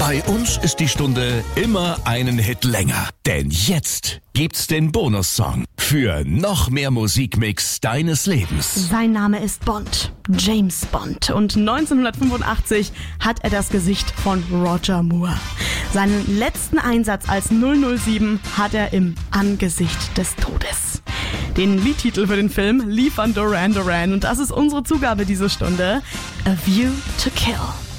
Bei uns ist die Stunde immer einen Hit länger. Denn jetzt gibt's den Bonussong für noch mehr Musikmix deines Lebens. Sein Name ist Bond, James Bond. Und 1985 hat er das Gesicht von Roger Moore. Seinen letzten Einsatz als 007 hat er im Angesicht des Todes. Den Liedtitel für den Film liefern Duran Duran. Und das ist unsere Zugabe diese Stunde. A View to Kill.